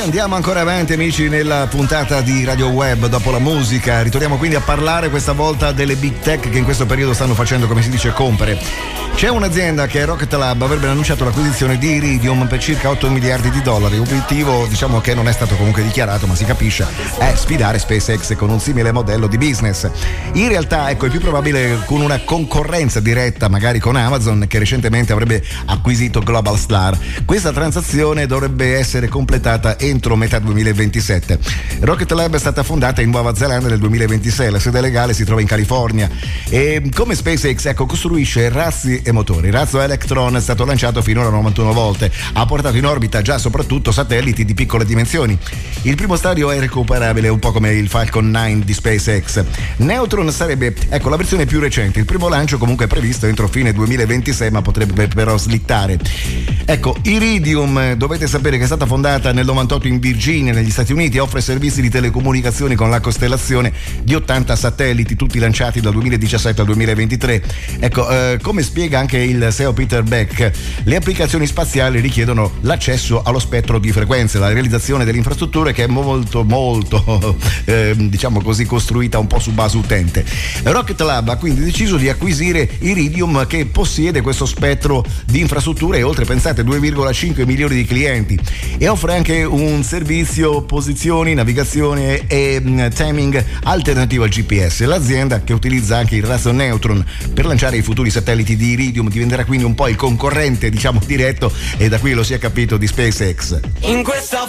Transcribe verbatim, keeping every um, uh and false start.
Andiamo ancora avanti, amici, nella puntata di Radio Web. Dopo la musica ritorniamo quindi a parlare questa volta delle big tech che in questo periodo stanno facendo, come si dice, compere. C'è un'azienda che è Rocket Lab, avrebbe annunciato l'acquisizione di Iridium per circa otto miliardi di dollari. Obiettivo, diciamo, che non è stato comunque dichiarato, ma si capisce, è sfidare SpaceX con un simile modello di business. In realtà, ecco, è più probabile con una concorrenza diretta, magari con Amazon, che recentemente avrebbe acquisito Global Star. Questa transazione dovrebbe essere completata entro metà duemilaventisette. Rocket Lab è stata fondata in Nuova Zelanda nel duemilaventisei, la sede legale si trova in California e come SpaceX, ecco, costruisce razzi e motori. Il razzo Electron è stato lanciato finora novantuno volte, ha portato in orbita già soprattutto satelliti di piccole dimensioni. Il primo stadio è recuperabile, un po' come il Falcon nove di SpaceX. Neutron sarebbe, ecco, la versione più recente. Il primo lancio comunque è previsto entro fine duemilaventisei, ma potrebbe però slittare. Ecco, Iridium, dovete sapere che è stata fondata nel novantotto in Virginia, negli Stati Uniti, offre servizi di telecomunicazioni con la costellazione di ottanta satelliti, tutti lanciati dal duemiladiciassette al duemilaventitré. Ecco, eh, come spiega anche il C E O Peter Beck, le applicazioni spaziali richiedono l'accesso allo spettro di frequenze, la realizzazione delle infrastrutture che è molto molto eh, diciamo così costruita un po' su base utente. Rocket Lab ha quindi deciso di acquisire Iridium, che possiede questo spettro di infrastrutture e oltre, pensate, due virgola cinque milioni di clienti, e offre anche un servizio posizioni, navigazione e mh, timing alternativo al G P S. L'azienda, che utilizza anche il razzo Neutron per lanciare i futuri satelliti di Iridium, diventerà quindi un po' il concorrente, diciamo, diretto, e da qui lo si è capito, di SpaceX. In questa